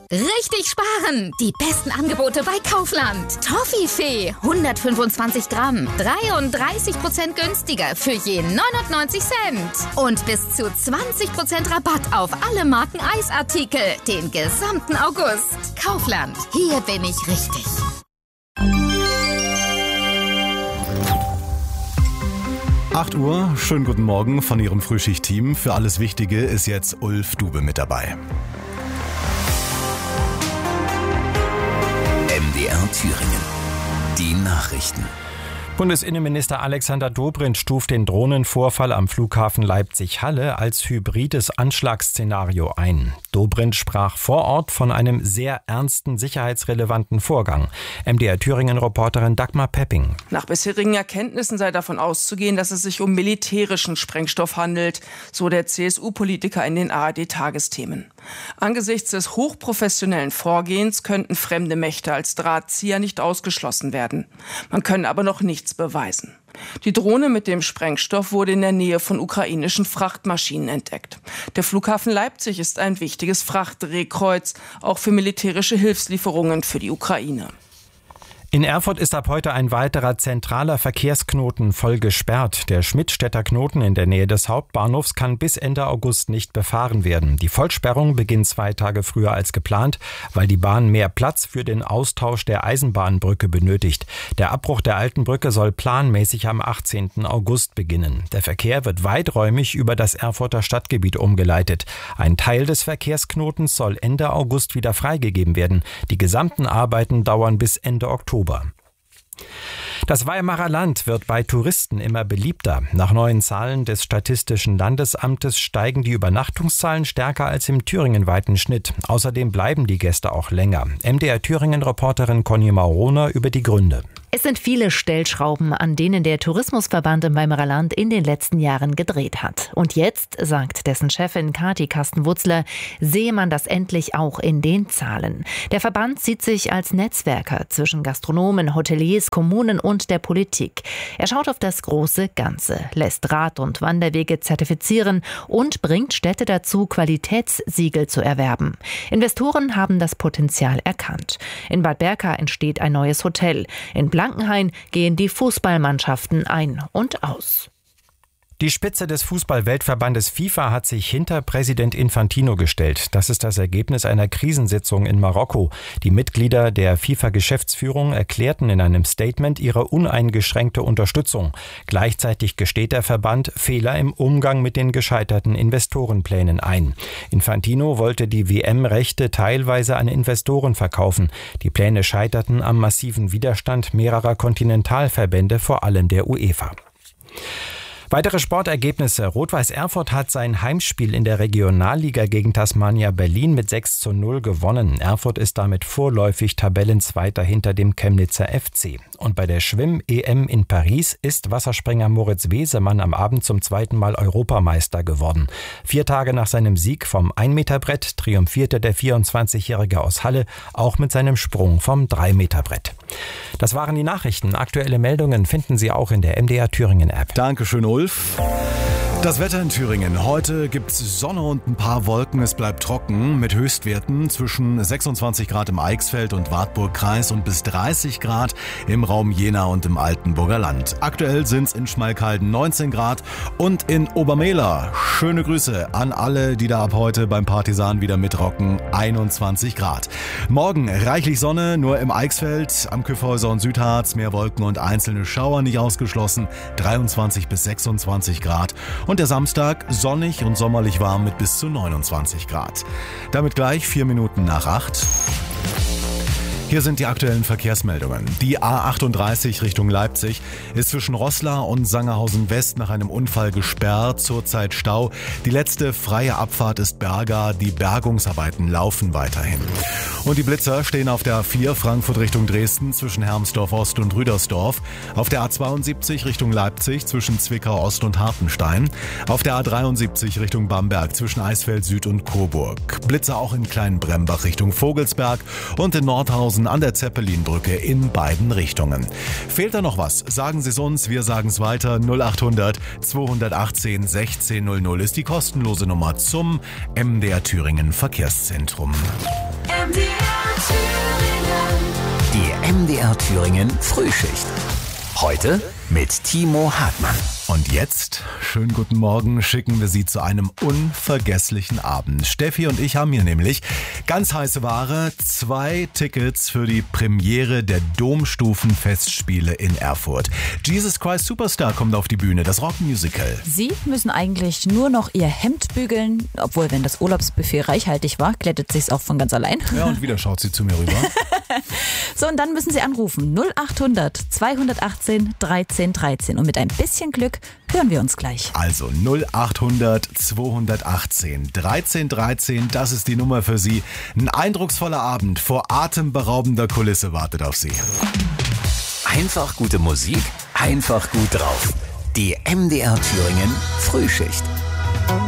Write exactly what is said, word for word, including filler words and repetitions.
Richtig sparen! Die besten Angebote bei Kaufland. Toffifee, hundertfünfundzwanzig Gramm, dreiunddreißig Prozent günstiger für je neunundneunzig Cent. Und bis zu zwanzig Prozent Rabatt auf alle Marken Eisartikel, den gesamten August. Kaufland, hier bin ich richtig. acht Uhr, schönen guten Morgen von Ihrem Frühschicht-Team. Für alles Wichtige ist jetzt Ulf Dube mit dabei. M D R Thüringen. Die Nachrichten. Bundesinnenminister Alexander Dobrindt stuft den Drohnenvorfall am Flughafen Leipzig-Halle als hybrides Anschlagsszenario ein. Dobrindt sprach vor Ort von einem sehr ernsten sicherheitsrelevanten Vorgang. M D R Thüringen-Reporterin Dagmar Pepping. Nach bisherigen Erkenntnissen sei davon auszugehen, dass es sich um militärischen Sprengstoff handelt, so der C S U-Politiker in den A R D-Tagesthemen. Angesichts des hochprofessionellen Vorgehens könnten fremde Mächte als Drahtzieher nicht ausgeschlossen werden. Man könne aber noch nichts beweisen. Die Drohne mit dem Sprengstoff wurde in der Nähe von ukrainischen Frachtmaschinen entdeckt. Der Flughafen Leipzig ist ein wichtiges Frachtdrehkreuz, auch für militärische Hilfslieferungen für die Ukraine. In Erfurt ist ab heute ein weiterer zentraler Verkehrsknoten voll gesperrt. Der Schmidtstädter Knoten in der Nähe des Hauptbahnhofs kann bis Ende August nicht befahren werden. Die Vollsperrung beginnt zwei Tage früher als geplant, weil die Bahn mehr Platz für den Austausch der Eisenbahnbrücke benötigt. Der Abbruch der alten Brücke soll planmäßig am achtzehnten August beginnen. Der Verkehr wird weiträumig über das Erfurter Stadtgebiet umgeleitet. Ein Teil des Verkehrsknotens soll Ende August wieder freigegeben werden. Die gesamten Arbeiten dauern bis Ende Oktober. Das Weimarer Land wird bei Touristen immer beliebter. Nach neuen Zahlen des Statistischen Landesamtes steigen die Übernachtungszahlen stärker als im thüringenweiten Schnitt. Außerdem bleiben die Gäste auch länger. M D R Thüringen-Reporterin Conny Mauroner über die Gründe. Es sind viele Stellschrauben, an denen der Tourismusverband im Weimarer Land in den letzten Jahren gedreht hat. Und jetzt, sagt dessen Chefin Kathi Kasten-Wutzler, sehe man das endlich auch in den Zahlen. Der Verband sieht sich als Netzwerker zwischen Gastronomen, Hoteliers, Kommunen und der Politik. Er schaut auf das große Ganze, lässt Rad- und Wanderwege zertifizieren und bringt Städte dazu, Qualitätssiegel zu erwerben. Investoren haben das Potenzial erkannt. In Bad Berka entsteht ein neues Hotel. In Blankenhain gehen die Fußballmannschaften ein und aus. Die Spitze des Fußball-Weltverbandes FIFA hat sich hinter Präsident Infantino gestellt. Das ist das Ergebnis einer Krisensitzung in Marokko. Die Mitglieder der FIFA-Geschäftsführung erklärten in einem Statement ihre uneingeschränkte Unterstützung. Gleichzeitig gesteht der Verband Fehler im Umgang mit den gescheiterten Investorenplänen ein. Infantino wollte die W M-Rechte teilweise an Investoren verkaufen. Die Pläne scheiterten am massiven Widerstand mehrerer Kontinentalverbände, vor allem der UEFA. Weitere Sportergebnisse. Rot-Weiß Erfurt hat sein Heimspiel in der Regionalliga gegen Tasmania Berlin mit sechs zu null gewonnen. Erfurt ist damit vorläufig Tabellenzweiter hinter dem Chemnitzer F C. Und bei der Schwimm-E M in Paris ist Wasserspringer Moritz Wesemann am Abend zum zweiten Mal Europameister geworden. Vier Tage nach seinem Sieg vom ein-Meter-Brett triumphierte der vierundzwanzigjährige aus Halle auch mit seinem Sprung vom drei Meter Brett. Das waren die Nachrichten. Aktuelle Meldungen finden Sie auch in der M D R Thüringen App. Dankeschön, Ulf. Das Wetter in Thüringen. Heute gibt's Sonne und ein paar Wolken. Es bleibt trocken mit Höchstwerten zwischen sechsundzwanzig Grad im Eichsfeld und Wartburg-Kreis und bis dreißig Grad im Raum Jena und im Altenburger Land. Aktuell sind's in Schmalkalden neunzehn Grad und in Obermehler. Schöne Grüße an alle, die da ab heute beim Partisan wieder mitrocken. einundzwanzig Grad. Morgen reichlich Sonne, nur im Eichsfeld, am Kyffhäuser und Südharz mehr Wolken und einzelne Schauer nicht ausgeschlossen. dreiundzwanzig bis sechsundzwanzig Grad. Und der Samstag sonnig und sommerlich warm mit bis zu neunundzwanzig Grad. Damit gleich vier Minuten nach acht. Hier sind die aktuellen Verkehrsmeldungen. Die A achtunddreißig Richtung Leipzig ist zwischen Roßla und Sangerhausen West nach einem Unfall gesperrt, zurzeit Stau. Die letzte freie Abfahrt ist Berga, die Bergungsarbeiten laufen weiterhin. Und die Blitzer stehen auf der A vier Frankfurt Richtung Dresden zwischen Hermsdorf Ost und Rüdersdorf, auf der A zweiundsiebzig Richtung Leipzig zwischen Zwickau Ost und Hartenstein, auf der A dreiundsiebzig Richtung Bamberg zwischen Eisfeld Süd und Coburg. Blitzer auch in Kleinbrembach Richtung Vogelsberg und in Nordhausen an der Zeppelinbrücke in beiden Richtungen. Fehlt da noch was? Sagen Sie es uns, wir sagen es weiter. null achthundert zweihundertachtzehn sechzehn null null ist die kostenlose Nummer zum M D R Thüringen Verkehrszentrum. M D R Thüringen. Die M D R Thüringen Frühschicht. Heute mit Timo Hartmann. Und jetzt, schönen guten Morgen, schicken wir Sie zu einem unvergesslichen Abend. Steffi und ich haben hier nämlich ganz heiße Ware, zwei Tickets für die Premiere der Domstufenfestspiele in Erfurt. Jesus Christ Superstar kommt auf die Bühne, das Rockmusical. Sie müssen eigentlich nur noch Ihr Hemd bügeln, obwohl, wenn das Urlaubsbuffet reichhaltig war, glättet sich's auch von ganz allein. Ja, und wieder schaut sie zu mir rüber. So, und dann müssen Sie anrufen. null acht hundert zweihundertachtzehn dreizehn dreizehn. Und mit ein bisschen Glück hören wir uns gleich. Also null acht hundert zweihundertachtzehn dreizehn dreizehn, das ist die Nummer für Sie. Ein eindrucksvoller Abend vor atemberaubender Kulisse wartet auf Sie. Einfach gute Musik, einfach gut drauf. Die M D R Thüringen Frühschicht.